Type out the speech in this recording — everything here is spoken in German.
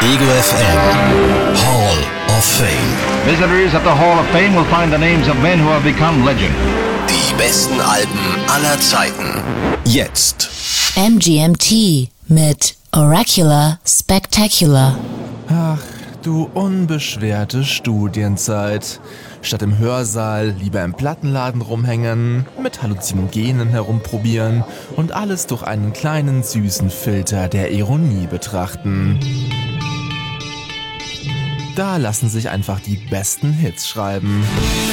Ego FM Hall of Fame. Visitors at the Hall of Fame will find the names of men who have become legend. Die besten Alben aller Zeiten. Jetzt. MGMT mit Oracular Spectacular. Ach, du unbeschwerte Studienzeit. Statt im Hörsaal lieber im Plattenladen rumhängen, mit Halluzinogenen herumprobieren und alles durch einen kleinen süßen Filter der Ironie betrachten. Da lassen sich einfach die besten Hits schreiben.